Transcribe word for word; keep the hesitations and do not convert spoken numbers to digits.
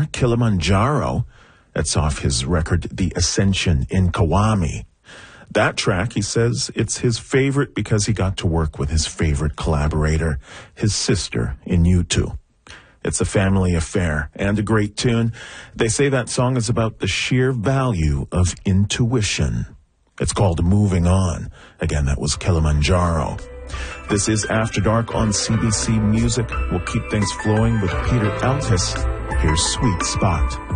star, Kilimanjaro. That's off his record, The Ascension in Kawami. That track, he says, it's his favorite because he got to work with his favorite collaborator, his sister in U two. It's a family affair and a great tune. They say that song is about the sheer value of intuition. It's called Moving On. Again, that was Kilimanjaro. This is After Dark on C B C Music. We'll keep things flowing with Peter Altus. Here's Sweet Spot.